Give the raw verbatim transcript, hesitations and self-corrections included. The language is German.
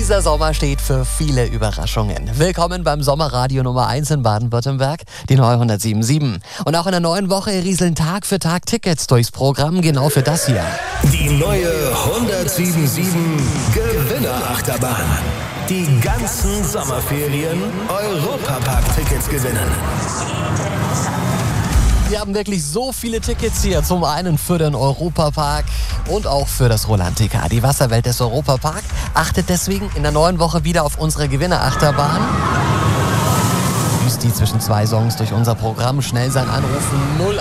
Dieser Sommer steht für viele Überraschungen. Willkommen beim Sommerradio Nummer eins in Baden-Württemberg, die neue hundertsieben Komma sieben. Und auch in der neuen Woche rieseln Tag für Tag Tickets durchs Programm, genau für das hier. Die neue hundertsieben Komma sieben Gewinnerachterbahn. Die ganzen Sommerferien Europapark-Tickets gewinnen. Wir haben wirklich so viele Tickets hier. Zum einen für den Europapark und auch für das Rolantica. Die Wasserwelt des Europapark achtet deswegen in der neuen Woche wieder auf unsere Gewinnerachterbahn. Düst die zwischen zwei Songs durch unser Programm. Schnell sein Anrufen null